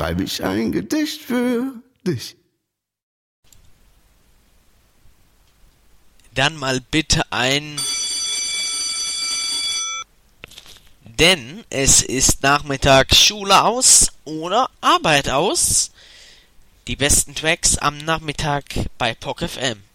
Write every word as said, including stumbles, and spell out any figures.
schreibe ich ein Gedicht für dich. Dann mal bitte ein... Denn es ist Nachmittag, Schule aus oder Arbeit aus. Die besten Tracks am Nachmittag bei P O C F M.